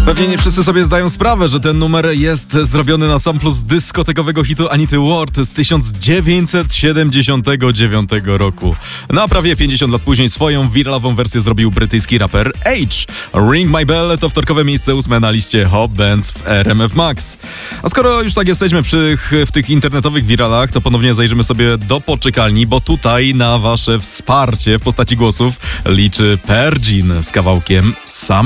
Pewnie nie wszyscy sobie zdają sprawę, że ten numer jest zrobiony na samplu z dyskotekowego hitu Anity Ward z 1979 roku. No a prawie 50 lat później swoją wiralową wersję zrobił brytyjski raper H. Ring My Bell to wtorkowe miejsce 8 na liście Hot Bands w RMF Max. A skoro już tak jesteśmy w tych internetowych wiralach, to ponownie zajrzymy sobie do poczekalni, bo tutaj na wasze wsparcie w postaci głosów liczy Pergin z kawałkiem Sam.